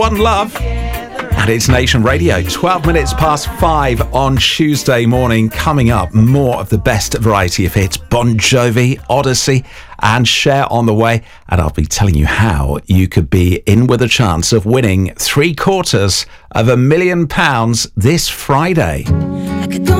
One Love. And it's Nation Radio, 12 minutes past 5 on Tuesday morning. Coming up, more of the best variety of hits. Bon Jovi, Odyssey and Cher on the way. And I'll be telling you how you could be in with a chance of winning £750,000 this Friday. I could go